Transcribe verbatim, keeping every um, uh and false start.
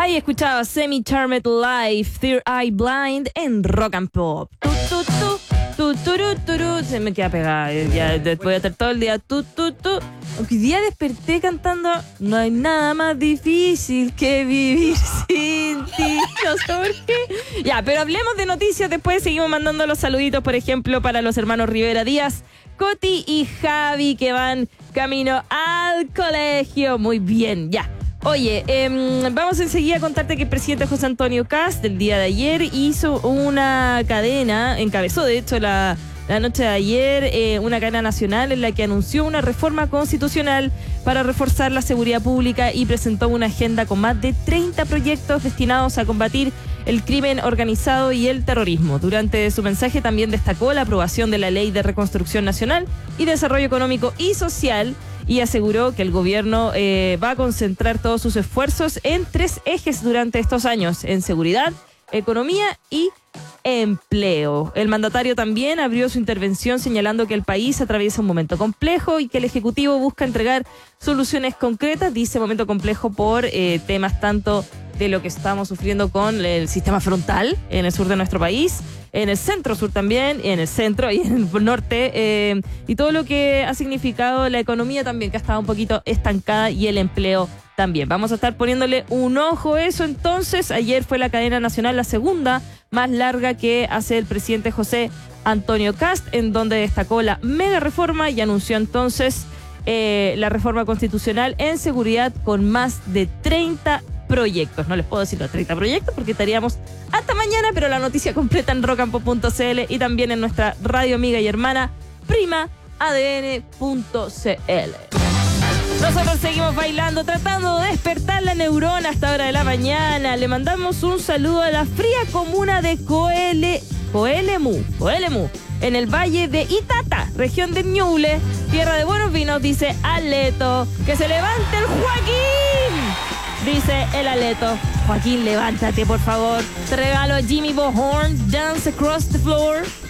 Ahí escuchaba Semi-Charmed Life, Third Eye Blind en Rock and Pop. Tu, tu, tu, tu, turu, turu. Se me queda pegada. Ya voy a estar todo el día. Tu, tu, tu. Aunque hoy día desperté cantando No hay nada más difícil que vivir sin ti. No sé por qué. Ya, pero hablemos de noticias. Después seguimos mandando los saluditos, por ejemplo, para los hermanos Rivera Díaz, Coti y Javi, que van camino al colegio. Muy bien, ya. Oye, eh, vamos enseguida a contarte que el presidente José Antonio Kast, el día de ayer, hizo una cadena, encabezó de hecho la, la noche de ayer, eh, una cadena nacional en la que anunció una reforma constitucional para reforzar la seguridad pública y presentó una agenda con más de treinta proyectos destinados a combatir el crimen organizado y el terrorismo. Durante su mensaje también destacó la aprobación de la Ley de Reconstrucción Nacional y Desarrollo Económico y Social, y aseguró que el gobierno eh, va a concentrar todos sus esfuerzos en tres ejes durante estos años: en seguridad, economía y empleo. El mandatario también abrió su intervención señalando que el país atraviesa un momento complejo y que el Ejecutivo busca entregar soluciones concretas. Dice momento complejo por eh, temas tanto de lo que estamos sufriendo con el sistema frontal en el sur de nuestro país, en el centro sur también, en el centro y en el norte, eh, y todo lo que ha significado la economía también, que ha estado un poquito estancada, y el empleo también. Vamos a estar poniéndole un ojo a eso. Entonces, ayer fue la cadena nacional, la segunda más larga que hace el presidente José Antonio Kast, en donde destacó la mega reforma y anunció entonces eh, la reforma constitucional en seguridad con más de treinta proyectos. No les puedo decir los treinta proyectos porque estaríamos hasta mañana, pero la noticia completa en rock and pop punto c l y también en nuestra radio amiga y hermana Prima A D N punto c l. Nosotros seguimos bailando, tratando de despertar la neurona hasta hora de la mañana. Le mandamos un saludo a la fría comuna de Coele, Coelemu, Coelemu, en el valle de Itata, región de Ñuble, tierra de buenos vinos, dice Aleto. ¡Que se levante el Joaquín! Dice el Aleto. Joaquín, levántate, por favor. Te regalo a Jimmy Bohorn, Dance Across the Floor.